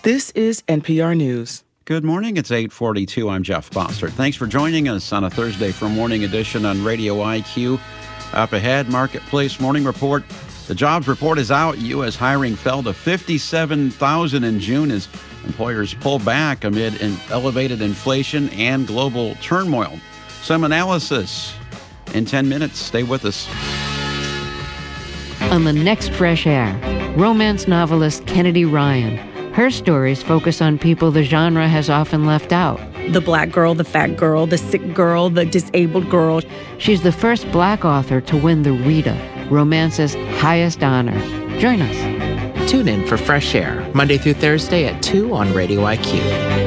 This is NPR News. Good morning. It's 8:42. I'm Jeff Bossert. Thanks for joining us on a Thursday for Morning Edition on Radio IQ. Up ahead, Marketplace Morning Report. The jobs report is out. U.S. hiring fell to 57,000 in June as employers pull back amid elevated inflation and global turmoil. Some analysis in 10 minutes. Stay with us. On the next Fresh Air, romance novelist Kennedy Ryan. Her stories focus on people the genre has often left out. The black girl, the fat girl, the sick girl, the disabled girl. She's the first black author to win the Rita, romance's highest honor. Join us. Tune in for Fresh Air, Monday through Thursday at 2 on Radio IQ.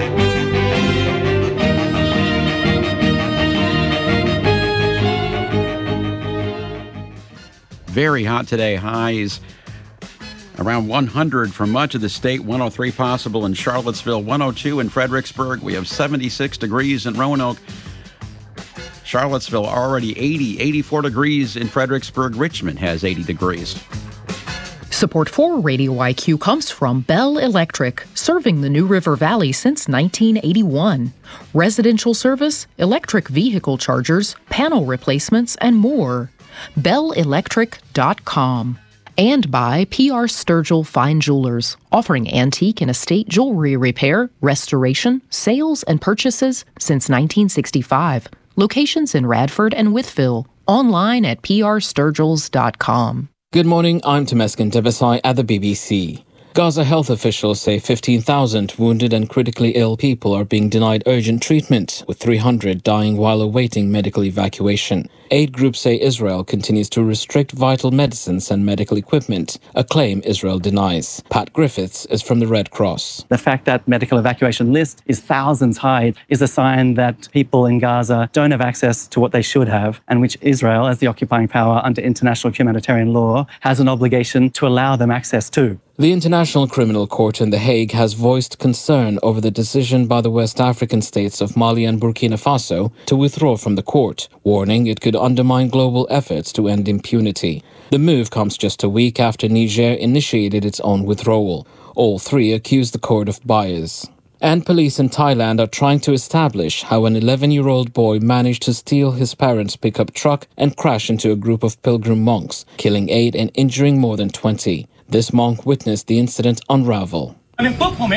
Very hot today. Highs around 100 for much of the state, 103 possible in Charlottesville, 102 in Fredericksburg. We have 76 degrees in Roanoke. Charlottesville already 80, 84 degrees in Fredericksburg. Richmond has 80 degrees. Support for Radio IQ comes from Bell Electric, serving the New River Valley since 1981. Residential service, electric vehicle chargers, panel replacements, and more. BellElectric.com. And by P.R. Sturgill Fine Jewelers, offering antique and estate jewelry repair, restoration, sales, and purchases since 1965. Locations in Radford and Wytheville. Online at PRSturgills.com. Good morning, I'm Temesgen Devasai at the BBC. Gaza health officials say 15,000 wounded and critically ill people are being denied urgent treatment, with 300 dying while awaiting medical evacuation. Aid groups say Israel continues to restrict vital medicines and medical equipment, a claim Israel denies. Pat Griffiths is from the Red Cross. The fact that medical evacuation list is thousands high is a sign that people in Gaza don't have access to what they should have, and which Israel, as the occupying power under international humanitarian law, has an obligation to allow them access to. The International Criminal Court in The Hague has voiced concern over the decision by the West African states of Mali and Burkina Faso to withdraw from the court, warning it could undermine global efforts to end impunity. The move comes just a week after Niger initiated its own withdrawal. All three accuse the court of bias. And police in Thailand are trying to establish how an 11-year-old boy managed to steal his parents' pickup truck and crash into a group of pilgrim monks, killing 8 and injuring more than 20. This monk witnessed the incident unravel. I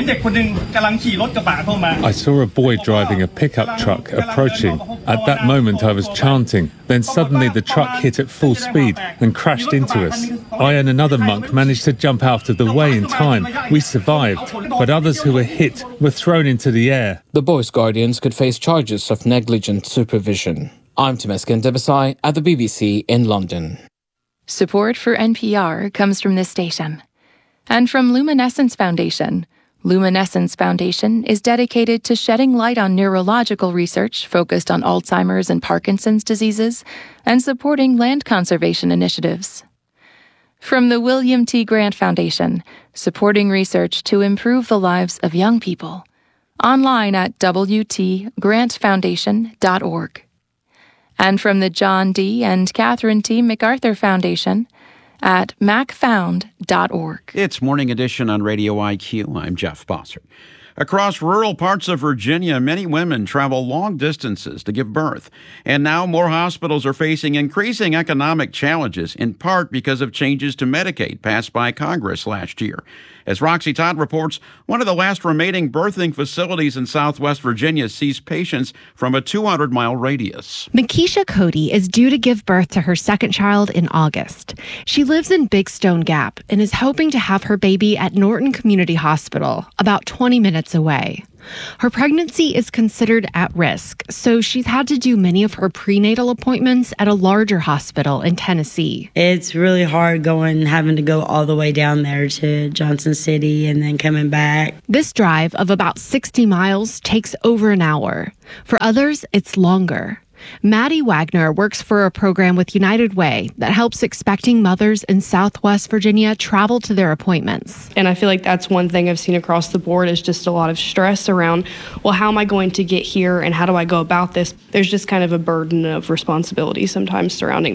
saw a boy driving a pickup truck approaching. At that moment I was chanting. Then suddenly the truck hit at full speed and crashed into us. I and another monk managed to jump out of the way in time. We survived, but others who were hit were thrown into the air. The boy's guardians could face charges of negligent supervision. I'm Temesgen Devasai at the BBC in London. Support for NPR comes from this station and from Luminescence Foundation. Luminescence Foundation is dedicated to shedding light on neurological research focused on Alzheimer's and Parkinson's diseases and supporting land conservation initiatives. From the William T. Grant Foundation, supporting research to improve the lives of young people. Online at wtgrantfoundation.org. And from the John D. and Catherine T. MacArthur Foundation at macfound.org. It's Morning Edition on Radio IQ. I'm Jeff Bossert. Across rural parts of Virginia, many women travel long distances to give birth. And now more hospitals are facing increasing economic challenges, in part because of changes to Medicaid passed by Congress last year. As Roxy Todd reports, one of the last remaining birthing facilities in Southwest Virginia sees patients from a 200-mile radius. Makisha Cody is due to give birth to her second child in August. She lives in Big Stone Gap and is hoping to have her baby at Norton Community Hospital, about 20 minutes away. Her pregnancy is considered at risk, so she's had to do many of her prenatal appointments at a larger hospital in Tennessee. It's really hard having to go all the way down there to Johnson City and then coming back. This drive of about 60 miles takes over an hour. For others, it's longer. Maddie Wagner works for a program with United Way that helps expecting mothers in Southwest Virginia travel to their appointments. And I feel like that's one thing I've seen across the board is just a lot of stress around, well, how am I going to get here and how do I go about this? There's just kind of a burden of responsibility sometimes surrounding that.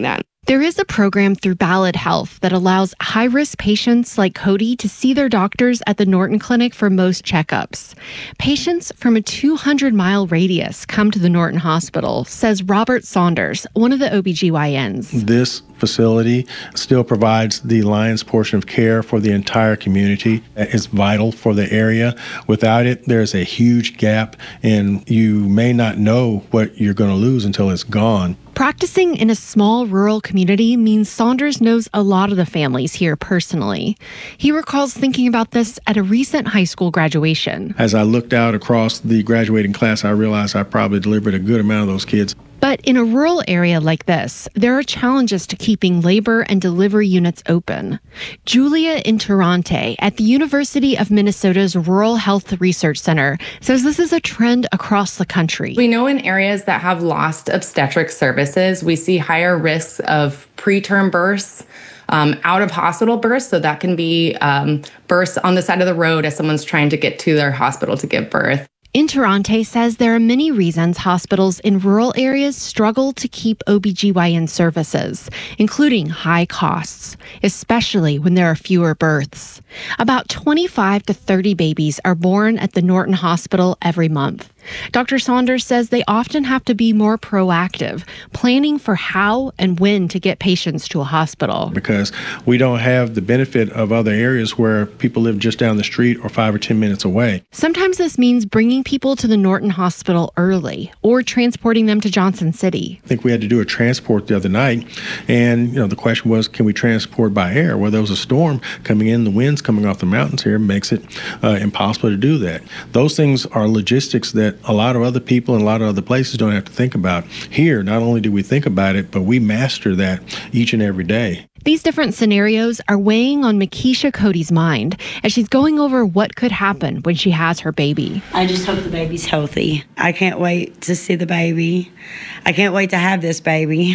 There is a program through Ballad Health that allows high-risk patients like Cody to see their doctors at the Norton Clinic for most checkups. Patients from a 200-mile radius come to the Norton Hospital, says Robert Saunders, one of the OBGYNs. This facility still provides the lion's portion of care for the entire community. It's vital for the area. Without it, there's a huge gap, and you may not know what you're going to lose until it's gone. Practicing in a small rural community means Saunders knows a lot of the families here personally. He recalls thinking about this at a recent high school graduation. As I looked out across the graduating class, I realized I probably delivered a good amount of those kids. But in a rural area like this, there are challenges to keeping labor and delivery units open. Julia Interante at the University of Minnesota's Rural Health Research Center says this is a trend across the country. We know in areas that have lost obstetric services, we see higher risks of preterm births, out-of-hospital births. So that can be births on the side of the road as someone's trying to get to their hospital to give birth. Interante says there are many reasons hospitals in rural areas struggle to keep OBGYN services, including high costs, especially when there are fewer births. About 25 to 30 babies are born at the Norton Hospital every month. Dr. Saunders says they often have to be more proactive, planning for how and when to get patients to a hospital. Because we don't have the benefit of other areas where people live just down the street or 5 or 10 minutes away. Sometimes this means bringing people to the Norton Hospital early or transporting them to Johnson City. I think we had to do a transport the other night, and the question was, can we transport by air? Well, there was a storm coming in, the winds coming off the mountains here makes it impossible to do that. Those things are logistics that a lot of other people and a lot of other places don't have to think about. Here, not only do we think about it, but we master that each and every day. These different scenarios are weighing on Makisha Cody's mind as she's going over what could happen when she has her baby. I just hope the baby's healthy. I can't wait to see the baby. I can't wait to have this baby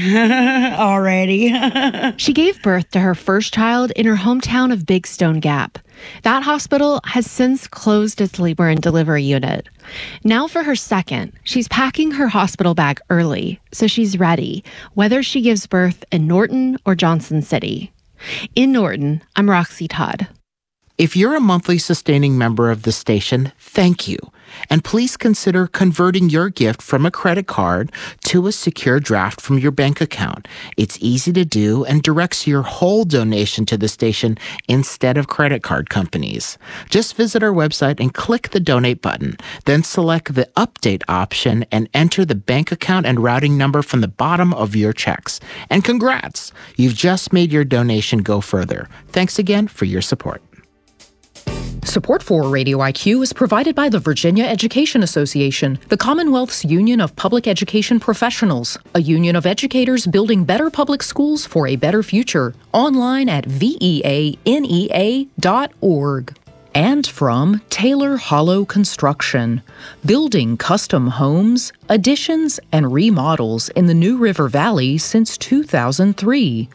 already. She gave birth to her first child in her hometown of Big Stone Gap. That hospital has since closed its labor and delivery unit. Now for her second, she's packing her hospital bag early, so she's ready, whether she gives birth in Norton or Johnson City. In Norton, I'm Roxy Todd. If you're a monthly sustaining member of the station, thank you. And please consider converting your gift from a credit card to a secure draft from your bank account. It's easy to do and directs your whole donation to the station instead of credit card companies. Just visit our website and click the donate button. Then select the update option and enter the bank account and routing number from the bottom of your checks. And congrats! You've just made your donation go further. Thanks again for your support. Support for Radio IQ is provided by the Virginia Education Association, the Commonwealth's Union of Public Education Professionals, a union of educators building better public schools for a better future. Online at veanea.org. And from Taylor Hollow Construction, building custom homes, additions, and remodels in the New River Valley since 2003.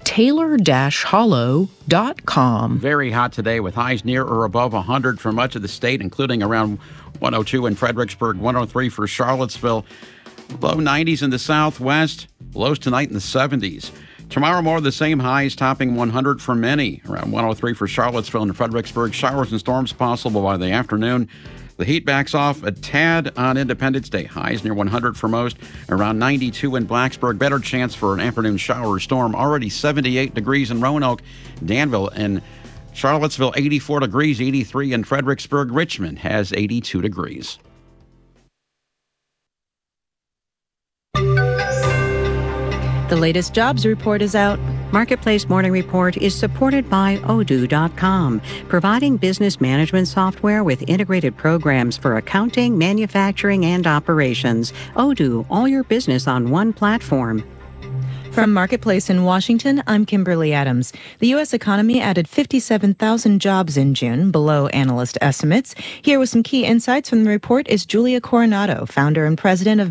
Taylor-hollow.com. Very hot today with highs near or above 100 for much of the state, including around 102 in Fredericksburg, 103 for Charlottesville. Low 90s in the southwest, lows tonight in the 70s. Tomorrow, more of the same highs, topping 100 for many. Around 103 for Charlottesville and Fredericksburg. Showers and storms possible by the afternoon. The heat backs off a tad on Independence Day. Highs near 100 for most. Around 92 in Blacksburg. Better chance for an afternoon shower or storm. Already 78 degrees in Roanoke. Danville and Charlottesville, 84 degrees. 83 in Fredericksburg. Richmond has 82 degrees. The latest jobs report is out. Marketplace Morning Report is supported by Odoo.com, providing business management software with integrated programs for accounting, manufacturing, and operations. Odoo, all your business on one platform. From Marketplace in Washington, I'm Kimberly Adams. The U.S. economy added 57,000 jobs in June, below analyst estimates. Here with some key insights from the report is Julia Coronado, founder and president of